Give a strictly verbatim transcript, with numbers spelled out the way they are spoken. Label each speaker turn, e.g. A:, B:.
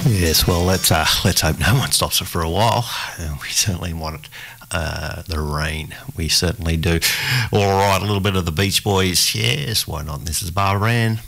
A: Yes, well, let's uh, let's hope no one stops it for a while. Uh, we certainly want it, uh, the rain. We certainly do. All right, a little bit of the Beach Boys. Yes, why not? This is Barbara Ann.